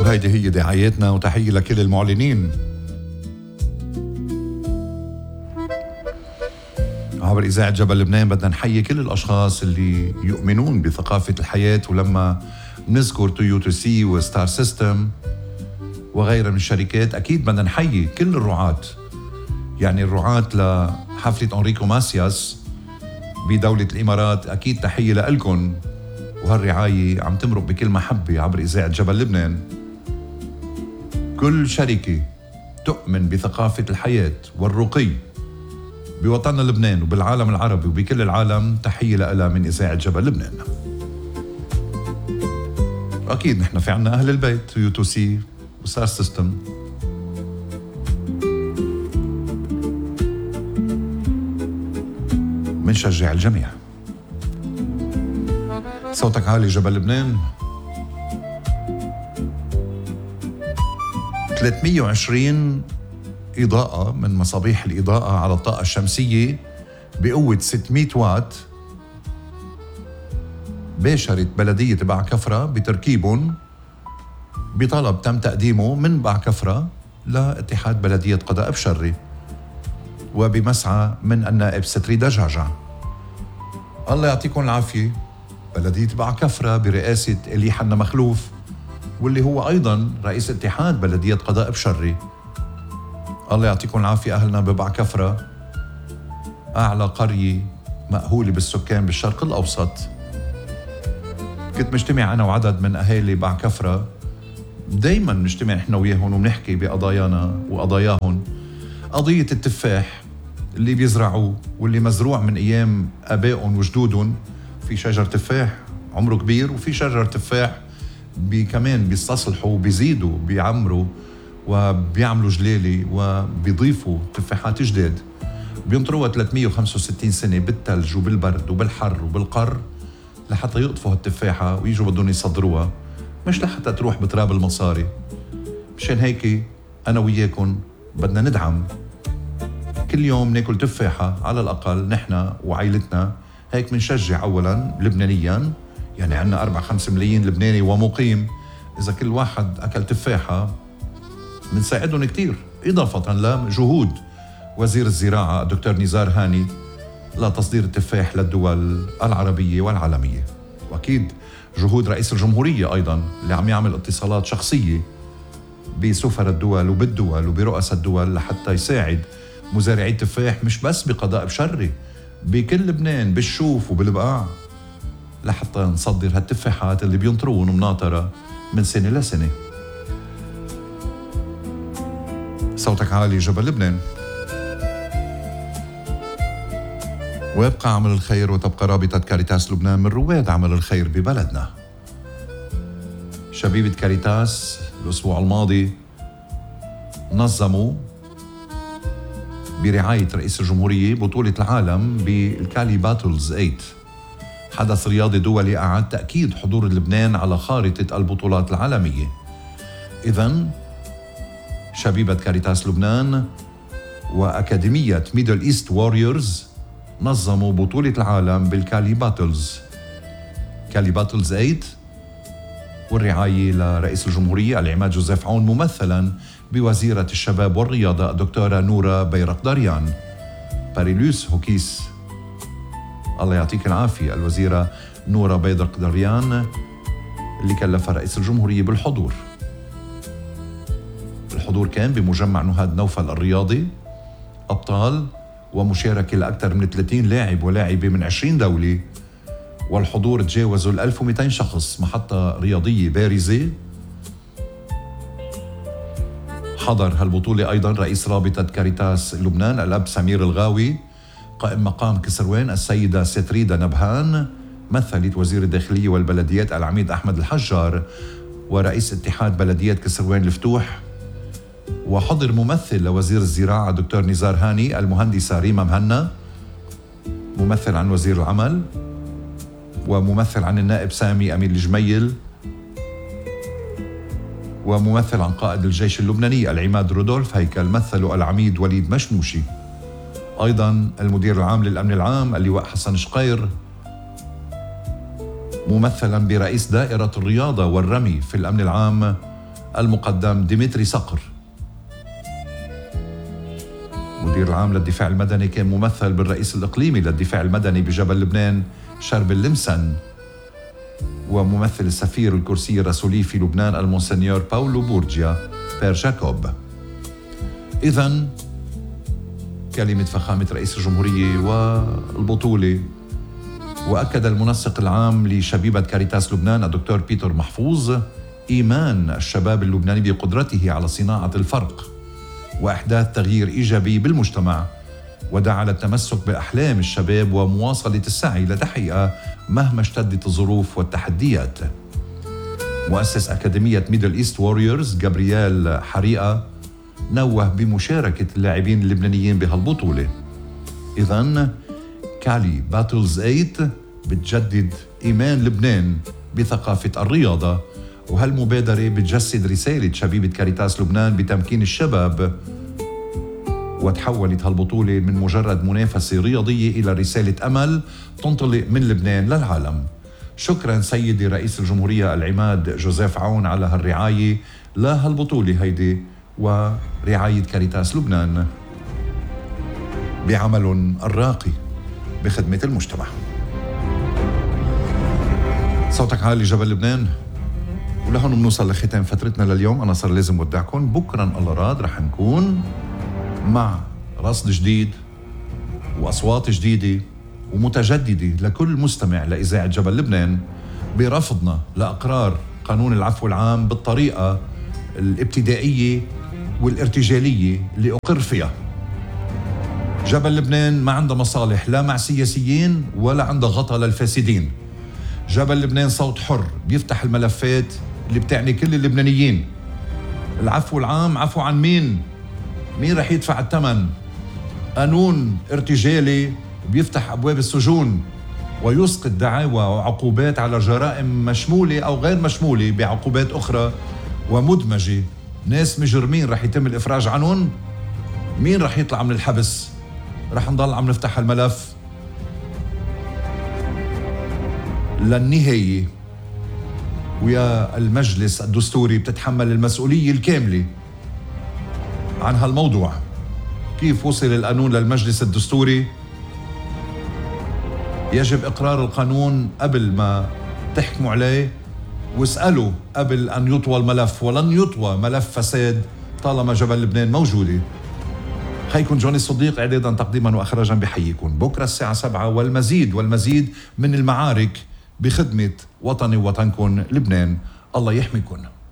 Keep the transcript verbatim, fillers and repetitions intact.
وهيدي هي دعايتنا، وتحية لكل المعلنين عبر إذاعة جبل لبنان. بدنا نحيي كل الأشخاص اللي يؤمنون بثقافة الحياة، ولما نذكر تويوتا سي وستار سيستم وغيرها من الشركات أكيد بدنا نحيي كل الرعاة. يعني الرعاة لحفلة أنريكو ماسياس بدولة الإمارات أكيد تحية لألكن، وهالرعاية عم تمرق بكل محبة عبر إذاعة جبل لبنان. كل شركة تؤمن بثقافة الحياة والرقي بوطننا لبنان وبالعالم العربي وبكل العالم تحية لها من إذاعة جبل لبنان. أكيد نحن في عنا أهل البيت تويوتا سي وستار سيستم. منشجع الجميع. صوتك عالي جبل لبنان. ثلاثمية وعشرين إضاءة من مصابيح الإضاءة على الطاقة الشمسية بقوة ستمية وات باشرت بلدية بعكفرة بتركيبهم بطلب تم تقديمه من بعكفرة لاتحاد بلدية قضاء بشري وبمسعى من النائب ستري دجاجة. الله يعطيكم العافية. بلدية بعكفرة برئاسة إلي حنا مخلوف، واللي هو أيضا رئيس اتحاد بلدية قضاء بشري. الله يعطيكم العافية أهلنا ببعكفرة، أعلى قرية مأهولة بالسكان بالشرق الأوسط. كنت مجتمع أنا وعدد من أهالي بعكفرة، دايما نجتمع إحنا وياهم وبنحكي بقضايانا وقضاياهم. قضية التفاح اللي بيزرعوه واللي مزروع من أيام آبائهم وجدودهم. في شجر تفاح عمره كبير، وفي شجر تفاح بي كمان بيستصلحوا وبيزيدوا بيعمروا وبيعملوا جلالي وبيضيفوا تفاحات جداد. بينطروها ثلاثمية وخمسة وستين سنة بالثلج وبالبرد وبالحر وبالقر لحتى يقطفوا هالتفاحة ويجوا بدهم يصدروها، مش لحتى تروح بتراب المصاري. مشان هيك أنا وياكم بدنا ندعم، كل يوم ناكل تفاحة على الأقل نحن وعائلتنا. هيك منشجع أولاً لبنانياً، يعني عنا أربعة خمسة ملايين لبناني ومقيم. إذا كل واحد أكل تفاحة منساعدهم كتير، إضافة لجهود وزير الزراعة الدكتور نزار هاني لتصدير التفاح للدول العربية والعالمية، وأكيد جهود رئيس الجمهورية أيضاً اللي عم يعمل اتصالات شخصية بسفر الدول وبالدول وبرؤساء الدول لحتى يساعد مزارعي التفاح، مش بس بقضاء بشري، بكل لبنان بالشوف وبالبقاع، لحتى نصدر هالتفاحات اللي بينطرون مناطرة من سنة لسنة. صوتك عالي جبل لبنان. ويبقى عمل الخير وتبقى رابطة كاريتاس لبنان من رواد عمل الخير ببلدنا. شبيبة كاريتاس الأسبوع الماضي نظموا برعاية رئيس الجمهورية بطولة العالم بالكالي باتلز ثمانية، حدث رياضي دولي أعاد تأكيد حضور لبنان على خارطة البطولات العالمية. إذن شبيبة كاريتاس لبنان وأكاديمية ميدل إيست واريورز نظموا بطولة العالم بالكالي باتلز كالي باتلز ثمانية، والرعاية لرئيس الجمهورية العماد جوزيف عون ممثلا بوزيرة الشباب والرياضة الدكتورة نورة بيرقدريان. باريلوس هوكيس، الله يعطيك العافية الوزيرة نورة بيرقدريان اللي كلف رئيس الجمهورية بالحضور. الحضور كان بمجمع نهاد نوفل الرياضي، أبطال ومشاركة لأكثر من ثلاثين لاعب ولاعبة من عشرين دولة، والحضور تجاوزوا الألف ومئتين شخص. محطة رياضية بارزة. حضر هالبطولة أيضا رئيس رابطة كاريتاس لبنان الأب سمير الغاوي، قائم مقام كسروان السيدة ستريدا نبهان، مثلت وزير الداخلية والبلديات العميد أحمد الحجار، ورئيس اتحاد بلديات كسروان الفتوح. وحضر ممثل لوزير الزراعة دكتور نزار هاني، المهندسة ريما مهنا، ممثل عن وزير العمل، وممثل عن النائب سامي أمين الجميل، وممثل عن قائد الجيش اللبناني العماد رودولف هيكل، مثلوا العميد وليد مشموشي. أيضا المدير العام للأمن العام اللواء حسن شقير، ممثلا برئيس دائرة الرياضة والرمي في الأمن العام المقدم ديمتري صقر. مدير العام للدفاع المدني كان ممثل بالرئيس الإقليمي للدفاع المدني بجبل لبنان شرب اللمسن، وممثل السفير الكرسي الرسولي في لبنان المونسنيور باولو بورجيا بير جاكوب. إذن كلمة فخامة رئيس الجمهورية والبطولة. وأكد المنسق العام لشبيبة كاريتاس لبنان الدكتور بيتر محفوظ إيمان الشباب اللبناني بقدرته على صناعة الفرق وإحداث تغيير إيجابي بالمجتمع، ودعا للتمسك بأحلام الشباب ومواصلة السعي لتحقيقها مهما اشتدت الظروف والتحديات. مؤسس أكاديمية ميدل إيست ووريرز جابرييل حريقة نوه بمشاركة اللاعبين اللبنانيين بهالبطولة. إذن كالي باتلز ثمانية بتجدد إيمان لبنان بثقافة الرياضة، وهالمبادرة بتجسد رسالة شبيبة كاريتاس لبنان بتمكين الشباب. وتحولت هالبطولة من مجرد منافسة رياضية إلى رسالة أمل تنطلق من لبنان للعالم. شكرا سيدي رئيس الجمهورية العماد جوزيف عون على هالرعاية لهالبطولة هيدي ورعاية كاريتاس لبنان بعمل الراقي بخدمة المجتمع. صوتك عالي جبل لبنان. ولهون بنوصل لختام فترتنا لليوم. أنا صار لازم ودعكم. بكرا الله راد رح نكون مع رصد جديد وأصوات جديدة ومتجددة لكل مستمع لإذاعة جبل لبنان برفضنا لأقرار قانون العفو العام بالطريقة الابتدائية والارتجالية اللي أقر فيها. جبل لبنان ما عنده مصالح لا مع سياسيين ولا عنده غطى للفاسدين. جبل لبنان صوت حر بيفتح الملفات اللي بتعني كل اللبنانيين. العفو العام عفو عن مين؟ مين رح يدفع الثمن؟ قانون ارتجالي بيفتح أبواب السجون ويسقط دعاوى وعقوبات على جرائم مشمولة أو غير مشمولة بعقوبات أخرى ومدمجة. ناس مجرمين رح يتم الإفراج عنهم. مين رح يطلع من الحبس؟ رح نضل عم نفتح الملف للنهاية. ويا المجلس الدستوري بتتحمل المسؤولية الكاملة عن هالموضوع. كيف وصل القانون للمجلس الدستوري؟ يجب إقرار القانون قبل ما تحكموا عليه، واسألوا قبل أن يطوى الملف، ولن يطوى ملف فساد طالما جبل لبنان موجودة. خيكم جوني الصديق إعدادا تقديما وإخراجا بحييكم. بكرة الساعة سبعة والمزيد والمزيد من المعارك بخدمة وطني ووطنكم لبنان. الله يحميكم.